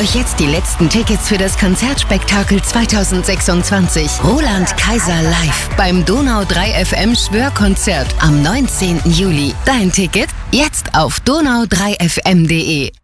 euch jetzt die letzten Tickets für das Konzertspektakel 2026. Roland Kaiser live beim Donau 3 FM Schwörkonzert am 19. Juli. Dein Ticket jetzt auf donau3fm.de.